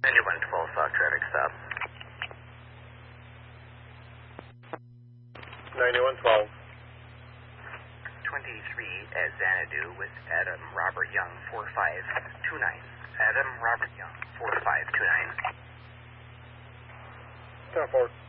9112 South traffic stop. 9112. 23 at Xanadu with Adam Robert Young 4529. Adam Robert Young 4529. 10-4.